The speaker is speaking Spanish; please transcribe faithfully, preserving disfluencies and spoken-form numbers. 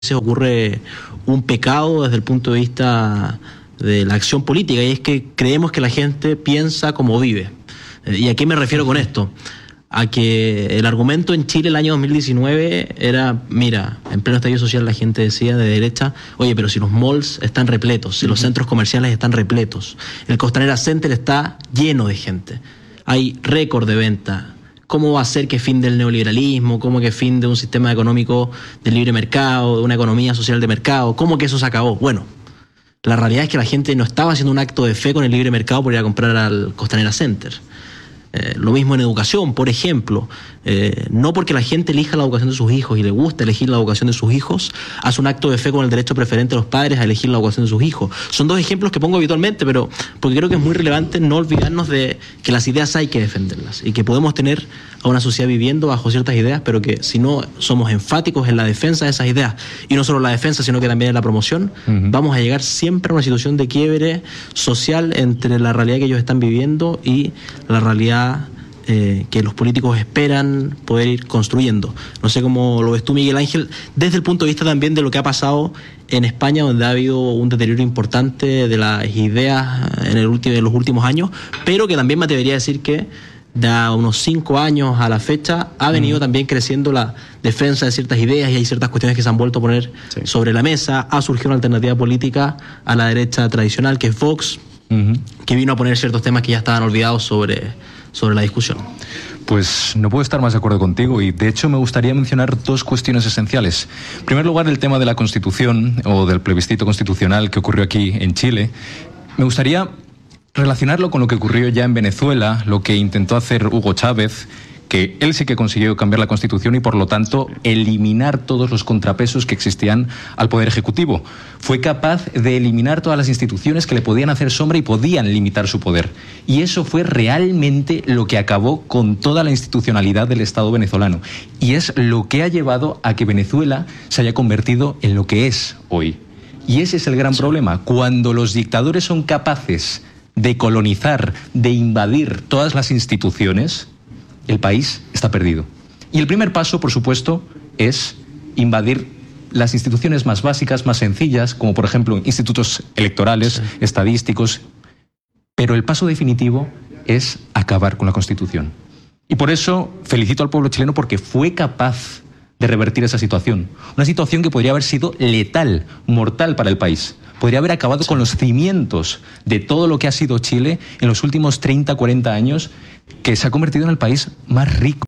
veces ocurre un pecado desde el punto de vista de la acción política, y es que creemos que la gente piensa como vive. ¿Y a qué me refiero con esto? A que el argumento en Chile el año dos mil diecinueve era, mira, en pleno estallido social la gente decía de derecha, oye, pero si los malls están repletos, si los centros comerciales están repletos, el Costanera Center está lleno de gente, hay récord de venta, ¿cómo va a ser que fin del neoliberalismo? ¿Cómo que fin de un sistema económico de libre mercado, de una economía social de mercado? ¿Cómo que eso se acabó? Bueno, la realidad es que la gente no estaba haciendo un acto de fe con el libre mercado por ir a comprar al Costanera Center. Eh, lo mismo en educación, por ejemplo. Eh, no porque la gente elija la educación de sus hijos y le gusta elegir la educación de sus hijos, hace un acto de fe con el derecho preferente de los padres a elegir la educación de sus hijos. Son dos ejemplos que pongo habitualmente, pero porque creo que es muy relevante no olvidarnos de que las ideas hay que defenderlas y que podemos tener a una sociedad viviendo bajo ciertas ideas, pero que si no somos enfáticos en la defensa de esas ideas, y no solo la defensa, sino que también en la promoción, uh-huh. vamos a llegar siempre a una situación de quiebre social entre la realidad que ellos están viviendo y la realidad eh, que los políticos esperan poder ir construyendo. No sé cómo lo ves tú, Miguel Ángel, desde el punto de vista también de lo que ha pasado en España, donde ha habido un deterioro importante de las ideas en, el último, en los últimos años, pero que también me atrevería a decir que de unos cinco años a la fecha ha venido mm. también creciendo la defensa de ciertas ideas, y hay ciertas cuestiones que se han vuelto a poner sí. sobre la mesa. Ha surgido una alternativa política a la derecha tradicional, que es Vox, mm-hmm. que vino a poner ciertos temas que ya estaban olvidados sobre, sobre la discusión. Pues no puedo estar más de acuerdo contigo, y de hecho me gustaría mencionar dos cuestiones esenciales. En primer lugar, el tema de la Constitución o del plebiscito constitucional que ocurrió aquí en Chile. Me gustaría relacionarlo con lo que ocurrió ya en Venezuela, lo que intentó hacer Hugo Chávez, que él sí que consiguió cambiar la Constitución y por lo tanto eliminar todos los contrapesos que existían al Poder Ejecutivo. Fue capaz de eliminar todas las instituciones que le podían hacer sombra y podían limitar su poder. Y eso fue realmente lo que acabó con toda la institucionalidad del Estado venezolano. Y es lo que ha llevado a que Venezuela se haya convertido en lo que es hoy. Y ese es el gran problema. Cuando los dictadores son capaces de colonizar, de invadir todas las instituciones, el país está perdido. Y el primer paso, por supuesto, es invadir las instituciones más básicas, más sencillas, como por ejemplo institutos electorales, sí. estadísticos. Pero el paso definitivo es acabar con la Constitución. Y por eso felicito al pueblo chileno, porque fue capaz de revertir esa situación. Una situación que podría haber sido letal, mortal para el país. Podría haber acabado sí. con los cimientos de todo lo que ha sido Chile en los últimos treinta, cuarenta años, que se ha convertido en el país más rico